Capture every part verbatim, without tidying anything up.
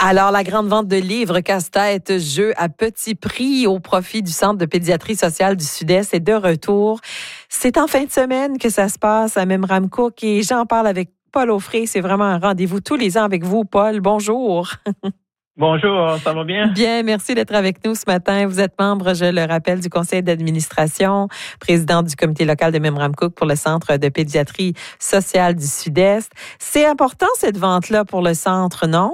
Alors, la grande vente de livres, casse-tête, jeux à petit prix au profit du Centre de pédiatrie sociale du Sud-Est est de retour. C'est en fin de semaine que ça se passe à Memramcook et j'en parle avec Paul Aufrey. C'est vraiment un rendez-vous tous les ans avec vous, Paul. Bonjour. Bonjour, ça va bien? Bien, merci d'être avec nous ce matin. Vous êtes membre, je le rappelle, du conseil d'administration, président du comité local de Memramcook pour le Centre de pédiatrie sociale du Sud-Est. C'est important cette vente-là pour le centre, non?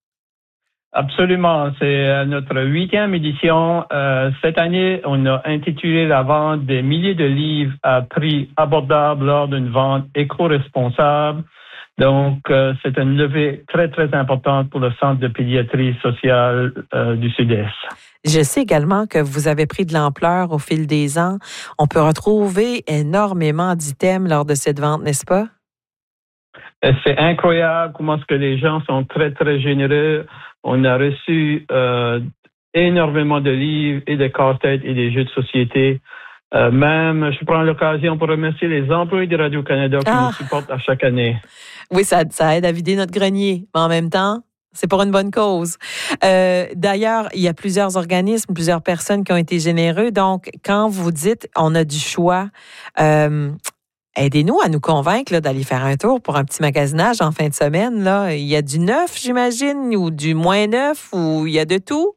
Absolument. C'est notre huitième édition. Euh, cette année, on a intitulé la vente des milliers de livres à prix abordable lors d'une vente éco-responsable. Donc, euh, c'est une levée très, très importante pour le Centre de pédiatrie sociale euh, du Sud-Est. Je sais également que vous avez pris de l'ampleur au fil des ans. On peut retrouver énormément d'items lors de cette vente, n'est-ce pas? C'est incroyable comment est-ce que les gens sont très, très généreux. On a reçu euh, énormément de livres et de casse-têtes et des jeux de société. Euh, même, je prends l'occasion pour remercier les employés de Radio-Canada qui ah. nous supportent à chaque année. Oui, ça, ça aide à vider notre grenier. Mais en même temps, c'est pour une bonne cause. Euh, d'ailleurs, il y a plusieurs organismes, plusieurs personnes qui ont été généreux. Donc, quand vous dites on a du choix, euh, aidez-nous à nous convaincre là, d'aller faire un tour pour un petit magasinage en fin de semaine. Là. Il y a du neuf, j'imagine, ou du moins neuf, ou il y a de tout?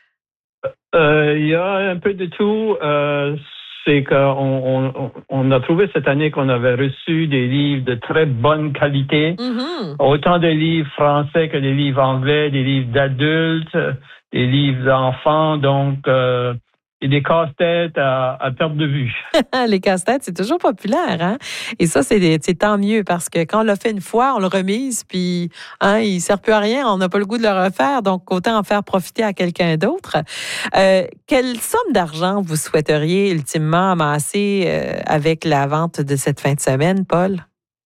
Euh, il y a un peu de tout. Euh, c'est qu'on on, on a trouvé cette année qu'on avait reçu des livres de très bonne qualité. Mm-hmm. Autant de livres français que des livres anglais, des livres d'adultes, des livres d'enfants. Donc, euh, et des casse-têtes à, à perte de vue. Les casse-têtes, c'est toujours populaire, hein? Et ça, c'est, c'est tant mieux parce que quand on l'a fait une fois, on le remise, puis hein, il ne sert plus à rien, on n'a pas le goût de le refaire, donc autant en faire profiter à quelqu'un d'autre. Euh, quelle somme d'argent vous souhaiteriez ultimement amasser euh, avec la vente de cette fin de semaine, Paul?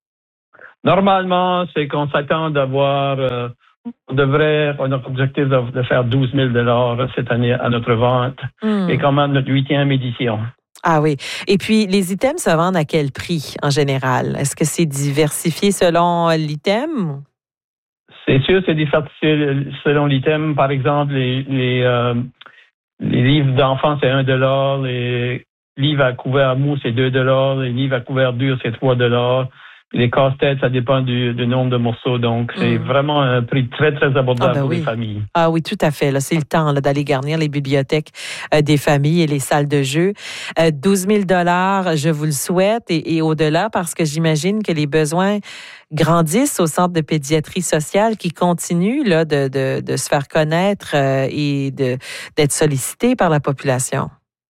Normalement, c'est qu'on s'attend d'avoir... Euh, On devrait, on a l'objectif de, de faire douze mille dollars cette année à notre vente mm. et quand même notre huitième édition. Ah oui. Et puis, les items se vendent à quel prix en général? Est-ce que c'est diversifié selon l'item? C'est sûr, c'est diversifié selon l'item. Par exemple, les, les, euh, les livres d'enfants, c'est un dollar. Les livres à couvert mou, c'est deux dollars. Les livres à couvert dur, c'est trois dollars. Les casse-têtes, ça dépend du, du nombre de morceaux. Donc, c'est mmh. vraiment un prix très, très abordable ah ben pour oui. les familles. Ah oui, tout à fait. Là, c'est le temps là, d'aller garnir les bibliothèques euh, des familles et les salles de jeu. Euh, douze mille dollars, je vous le souhaite, et, et au-delà, parce que j'imagine que les besoins grandissent au Centre de pédiatrie sociale qui continue là, de, de, de se faire connaître euh, et de, d'être sollicité par la population.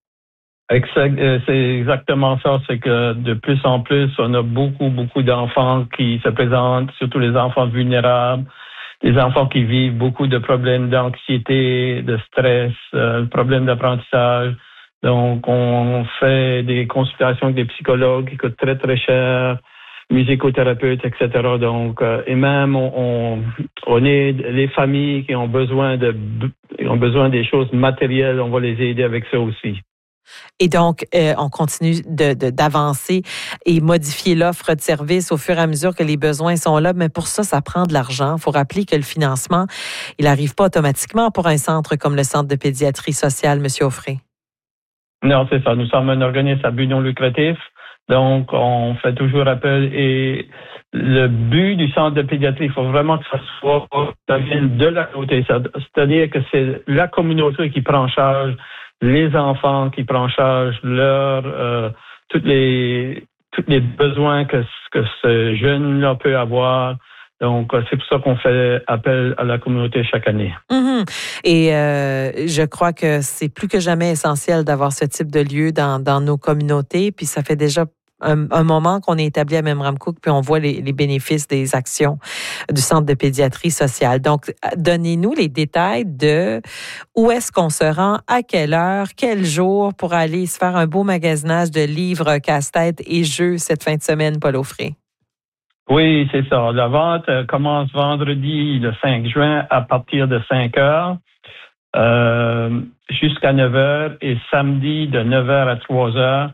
Exact, c'est exactement ça. C'est que de plus en plus, on a beaucoup, beaucoup d'enfants qui se présentent, surtout les enfants vulnérables, les enfants qui vivent beaucoup de problèmes d'anxiété, de stress, euh, problèmes d'apprentissage. Donc, on fait des consultations avec des psychologues qui coûtent très, très cher, musicothérapeutes, et cetera. Donc, euh, et même on, on, on aide les familles qui ont besoin de, qui ont besoin des choses matérielles. On va les aider avec ça aussi. Et donc, euh, on continue de, de, d'avancer et modifier l'offre de services au fur et à mesure que les besoins sont là. Mais pour ça, ça prend de l'argent. Il faut rappeler que le financement, il n'arrive pas automatiquement pour un centre comme le Centre de pédiatrie sociale, M. Aufrey. Non, c'est ça. Nous sommes un organisme à but non lucratif. Donc, on fait toujours appel. Et le but du Centre de pédiatrie, il faut vraiment que ça soit, ça vienne de la communauté. C'est-à-dire que c'est la communauté qui prend en charge les enfants, qui prend en charge leur euh, toutes les tous les besoins que que ce jeune-là peut avoir. Donc, c'est pour ça qu'on fait appel à la communauté chaque année. Mm-hmm. Et euh, je crois que c'est plus que jamais essentiel d'avoir ce type de lieu dans dans nos communautés. Puis ça fait déjà Un, un moment qu'on est établi à Memramcook, puis on voit les, les bénéfices des actions du Centre de pédiatrie sociale. Donc, donnez-nous les détails de où est-ce qu'on se rend, à quelle heure, quel jour pour aller se faire un beau magasinage de livres, casse-tête et jeux cette fin de semaine, Paul Aufrey. Oui, c'est ça. La vente commence vendredi le cinq juin à partir de cinq heures euh, jusqu'à neuf heures et samedi de neuf heures à trois heures.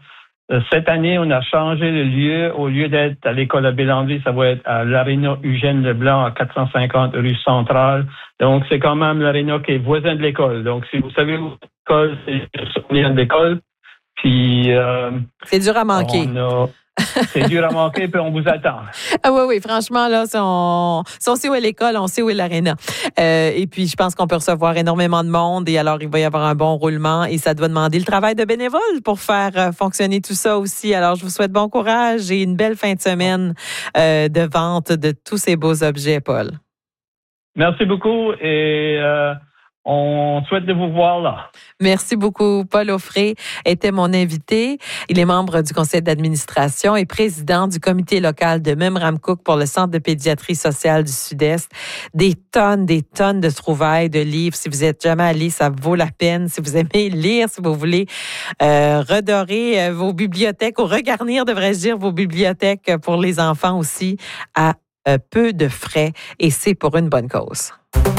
Cette année, on a changé le lieu. Au lieu d'être à l'école à Bélandry, ça va être à l'Aréna Eugène Leblanc à quatre cent cinquante rue Centrale. Donc, c'est quand même l'Aréna qui est voisin de l'école. Donc, si vous savez où l'école, c'est au lien de l'école. Puis, euh, c'est dur à manquer. On a, c'est dur à manquer, puis on vous attend. Ah oui, oui, franchement, là, si on, si on sait où est l'école, on sait où est l'aréna. Euh, et puis, je pense qu'on peut recevoir énormément de monde et alors, il va y avoir un bon roulement et ça doit demander le travail de bénévoles pour faire fonctionner tout ça aussi. Alors, je vous souhaite bon courage et une belle fin de semaine euh, de vente de tous ces beaux objets, Paul. Merci beaucoup et... Euh, on souhaite de vous voir là. Merci beaucoup. Paul Offray était mon invité. Il est membre du conseil d'administration et président du comité local de Memramcook pour le Centre de pédiatrie sociale du Sud-Est. Des tonnes, des tonnes de trouvailles, de livres. Si vous êtes jamais allé, ça vaut la peine. Si vous aimez lire, si vous voulez euh, redorer euh, vos bibliothèques ou regarnir, devrais-je dire, vos bibliothèques pour les enfants aussi à euh, peu de frais. Et c'est pour une bonne cause.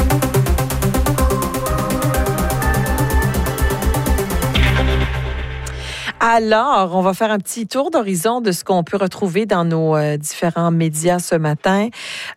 Alors, on va faire un petit tour d'horizon de ce qu'on peut retrouver dans nos euh, différents médias ce matin.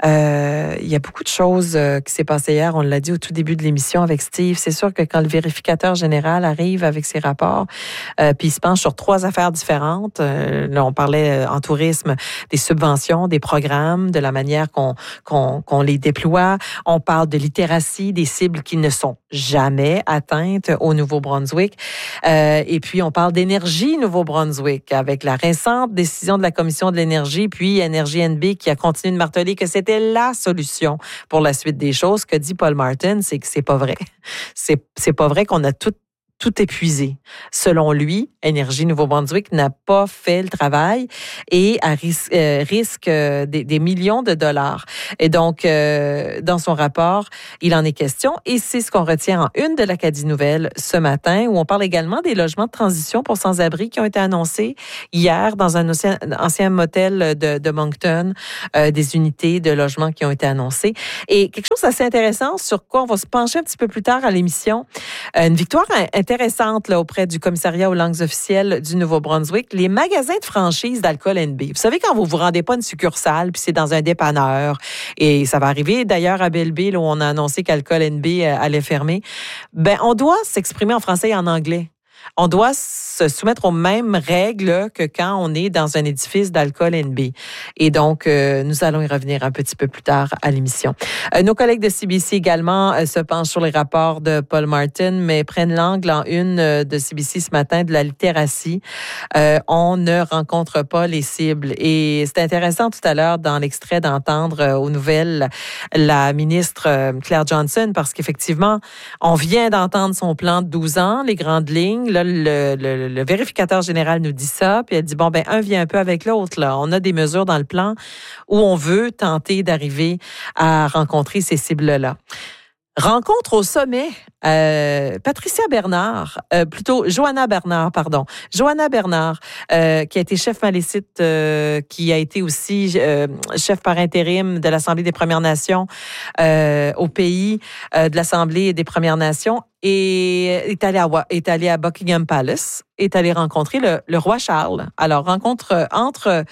Euh, il y a beaucoup de choses euh, qui s'est passé hier. On l'a dit au tout début de l'émission avec Steve. C'est sûr que quand le vérificateur général arrive avec ses rapports, euh, puis il se penche sur trois affaires différentes. Euh, là, on parlait euh, en tourisme des subventions, des programmes, de la manière qu'on, qu'on, qu'on les déploie. On parle de littératie, des cibles qui ne sont jamais atteintes au Nouveau-Brunswick. Euh, et puis, on parle d'énergie Nouveau-Brunswick, avec la récente décision de la Commission de l'énergie, puis Énergie N B qui a continué de marteler que c'était la solution pour la suite des choses. Ce que dit Paul Martin, c'est que c'est pas vrai. C'est, c'est pas vrai qu'on a tout tout épuisé. Selon lui, Énergie Nouveau-Brunswick n'a pas fait le travail et à ris- euh, risque euh, des, des millions de dollars. Et donc, euh, dans son rapport, il en est question et c'est ce qu'on retient en une de l'Acadie Nouvelle ce matin, où on parle également des logements de transition pour sans-abri qui ont été annoncés hier dans un ancien, ancien motel de, de Moncton, euh, des unités de logement qui ont été annoncées. Et quelque chose d'assez intéressant sur quoi on va se pencher un petit peu plus tard à l'émission, euh, une victoire intéressante intéressante là, auprès du commissariat aux langues officielles du Nouveau-Brunswick, les magasins de franchise d'alcool N B. Vous savez, quand vous vous rendez pas une succursale, puis c'est dans un dépanneur, et ça va arriver d'ailleurs à Belleville, où on a annoncé qu'Alcool N B allait fermer, ben on doit s'exprimer en français et en anglais. On doit se soumettre aux mêmes règles que quand on est dans un édifice d'alcool N B. Et donc, euh, nous allons y revenir un petit peu plus tard à l'émission. Euh, nos collègues de C B C également euh, se penchent sur les rapports de Paul Martin, mais prennent l'angle en une euh, de C B C ce matin de la littératie. Euh, on ne rencontre pas les cibles. Et c'est intéressant tout à l'heure dans l'extrait d'entendre euh, aux nouvelles la ministre euh, Claire Johnson, parce qu'effectivement, on vient d'entendre son plan de douze ans, les grandes lignes. Là, le, le, le vérificateur général nous dit ça, puis elle dit, bon, ben un vient un peu avec l'autre. Là. On a des mesures dans le plan où on veut tenter d'arriver à rencontrer ces cibles-là. Rencontre au sommet, euh, Patricia Bernard, euh, plutôt Johanna Bernard, pardon. Johanna Bernard, euh, qui a été chef malécite, euh, qui a été aussi euh, chef par intérim de l'Assemblée des Premières Nations euh, au pays, euh, de l'Assemblée des Premières Nations, et est allée à, est allée à Buckingham Palace, est allée rencontrer le, le roi Charles. Alors, rencontre entre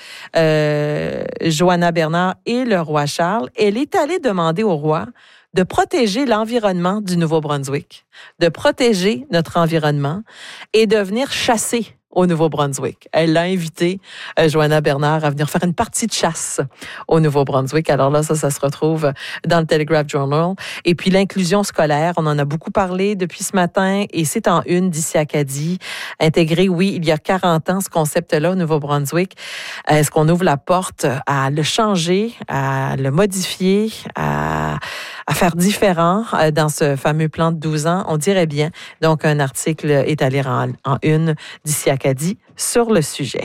euh, Johanna Bernard et le roi Charles. Elle est allée demander au roi de protéger l'environnement du Nouveau-Brunswick, de protéger notre environnement et de venir chasser au Nouveau-Brunswick. Elle l'a invité, euh, Johanna Bernard, à venir faire une partie de chasse au Nouveau-Brunswick. Alors là, ça, ça se retrouve dans le Telegraph Journal. Et puis l'inclusion scolaire, on en a beaucoup parlé depuis ce matin et c'est en une d'ici Acadie. Intégré, oui, il y a quarante ans, ce concept-là au Nouveau-Brunswick. Est-ce qu'on ouvre la porte à le changer, à le modifier, à, à faire différent dans ce fameux plan de douze ans? On dirait bien. Donc, un article est à lire en, en une d'ici Acadie sur le sujet.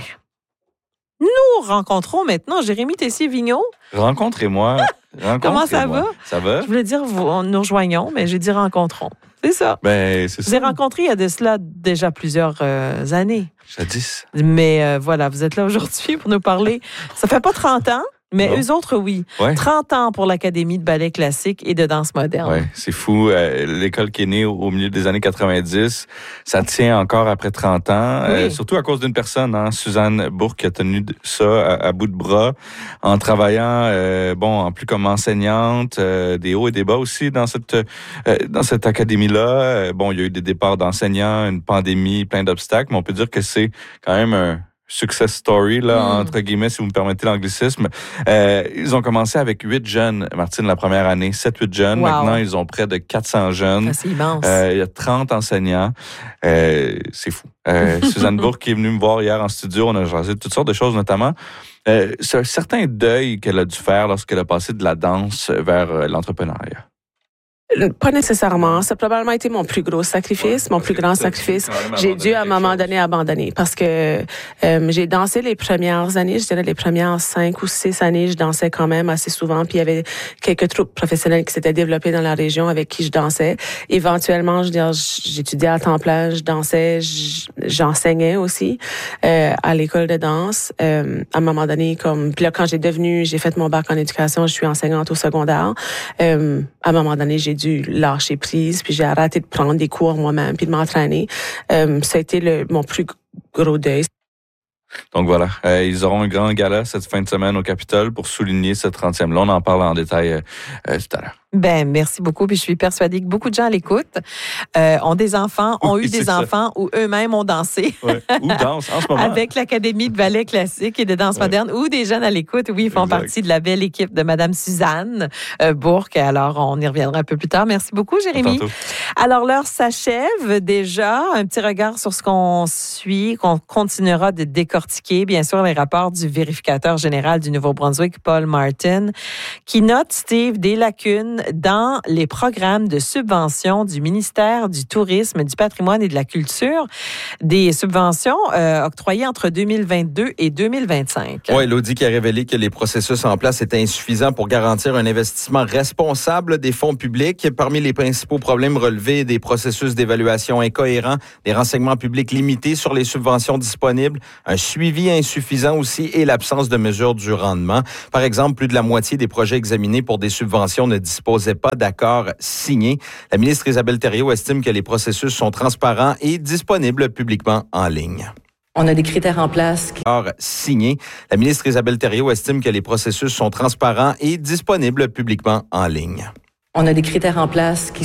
Nous rencontrons maintenant Jérémy Tessier-Vigneault. Rencontrez-moi. Comment ça va? Ça va? Je voulais dire, vous, nous rejoignons, mais j'ai dit rencontrons. C'est ça. Ben, c'est ça. Vous avez rencontré il y a de cela déjà plusieurs euh, années. Jadis. Mais euh, voilà, vous êtes là aujourd'hui pour nous parler. Ça fait pas trente ans, Mais non? eux autres, oui. Ouais. trente ans pour l'Académie de ballet classique et de danse moderne. Oui, c'est fou. Euh, l'école qui est née au, au milieu des années quatre-vingt-dix, ça tient encore après trente ans, Oui. euh, surtout à cause d'une personne, hein, Suzanne Bourque, qui a tenu ça à, à bout de bras en travaillant, euh, bon, en plus comme enseignante, euh, des hauts et des bas aussi dans cette euh, dans cette académie-là. Euh, bon, il y a eu des départs d'enseignants, une pandémie, plein d'obstacles, mais on peut dire que c'est quand même un success story, là, mm. entre guillemets, si vous me permettez l'anglicisme. Euh, ils ont commencé avec huit jeunes, Martine, la première année, sept, huit jeunes. Wow. Maintenant, ils ont près de quatre cents jeunes. Ça, c'est immense. Euh, il y a trente enseignants. Euh, c'est fou. Euh, Suzanne Bourque qui est venue me voir hier en studio, on a jasé de toutes sortes de choses, notamment euh, c'est un certain deuil qu'elle a dû faire lorsqu'elle a passé de la danse vers euh, l'entrepreneuriat. Pas nécessairement. Ça a probablement été mon plus gros sacrifice, mon plus grand sacrifice. J'ai dû à un moment donné abandonner parce que euh, j'ai dansé les premières années, je dirais les premières cinq ou six années, je dansais quand même assez souvent. Puis il y avait quelques troupes professionnelles qui s'étaient développées dans la région avec qui je dansais. Éventuellement, je veux dire, j'étudiais à temps plein, je dansais, j'enseignais aussi euh, à l'école de danse. Euh, à un moment donné, comme puis là quand j'ai devenu, j'ai fait mon bac en éducation, je suis enseignante au secondaire. Euh, à un moment donné, j'ai dû lâcher prise, puis j'ai arrêté de prendre des cours moi-même, puis de m'entraîner. Euh, ça a été le, mon plus gros deuil. Donc voilà, euh, ils auront un grand gala cette fin de semaine au Capitole pour souligner ce trentième. Là, on en parle en détail euh, euh, tout à l'heure. Ben merci beaucoup. Puis je suis persuadée que beaucoup de gens à l'écoute euh, ont des enfants, ont oui, eu des enfants ça. Ou eux-mêmes ont dansé. Ouais. Ou dansent en ce moment. Avec l'Académie de ballet classique et de danse ouais. moderne, ou des jeunes à l'écoute. Oui, ils font exact. Partie de la belle équipe de Madame Suzanne euh, Bourque. Alors, on y reviendra un peu plus tard. Merci beaucoup, Jérémy. Alors, l'heure s'achève déjà. Un petit regard sur ce qu'on suit, qu'on continuera de décortiquer. Bien sûr, les rapports du vérificateur général du Nouveau-Brunswick, Paul Martin, qui note, Steve, des lacunes dans les programmes de subvention du ministère du Tourisme, du Patrimoine et de la Culture, des subventions euh, octroyées entre deux mille vingt-deux et deux mille vingt-cinq. Oui, l'audit qui a révélé que les processus en place étaient insuffisants pour garantir un investissement responsable des fonds publics. Parmi les principaux problèmes relevés, des processus d'évaluation incohérents, des renseignements publics limités sur les subventions disponibles, un suivi insuffisant aussi et l'absence de mesures du rendement. Par exemple, plus de la moitié des projets examinés pour des subventions ne disposaient pas d'accord signé. La ministre Isabelle Thériault estime que les processus sont transparents et disponibles publiquement en ligne. On a des critères en place. Qui... signé. La ministre Isabelle Thériault estime que les processus sont transparents et disponibles publiquement en ligne. On a des critères en place qui